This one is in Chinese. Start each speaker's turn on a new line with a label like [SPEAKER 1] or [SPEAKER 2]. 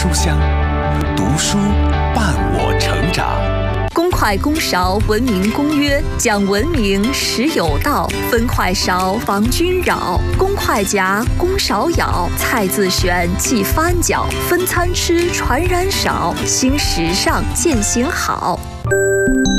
[SPEAKER 1] 书香，读书伴我成长。
[SPEAKER 2] 公筷公勺文明公约，讲文明实有道，分筷勺防君扰，公筷夹公勺舀，菜自选忌翻搅，分餐吃传染少，新时尚践行好。